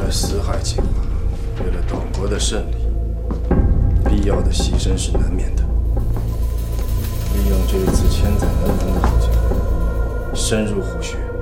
了死海计划，为了岛国的胜利，必要的牺牲是难免的。利用这一次千载难逢的好机会，深入虎穴。